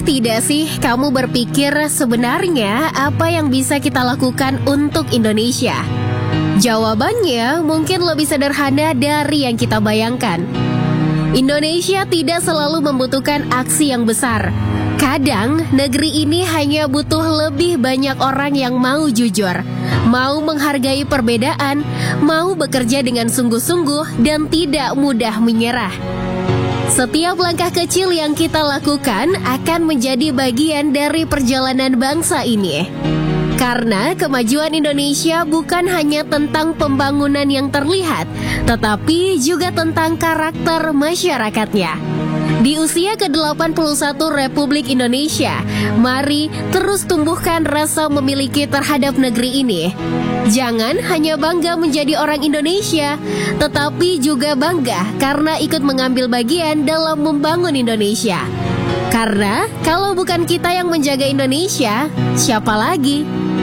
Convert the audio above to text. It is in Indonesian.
tidak sih kamu berpikir sebenarnya apa yang bisa kita lakukan untuk Indonesia? Jawabannya mungkin lebih sederhana dari yang kita bayangkan. Indonesia tidak selalu membutuhkan aksi yang besar. Kadang negeri ini hanya butuh lebih banyak orang yang mau jujur, mau menghargai perbedaan, mau bekerja dengan sungguh-sungguh dan tidak mudah menyerah. Setiap langkah kecil yang kita lakukan akan menjadi bagian dari perjalanan bangsa ini. Karena kemajuan Indonesia bukan hanya tentang pembangunan yang terlihat, tetapi juga tentang karakter masyarakatnya. Di usia ke-81 Republik Indonesia, mari terus tumbuhkan rasa memiliki terhadap negeri ini. Jangan hanya bangga menjadi orang Indonesia, tetapi juga bangga karena ikut mengambil bagian dalam membangun Indonesia. Karena kalau bukan kita yang menjaga Indonesia, siapa lagi?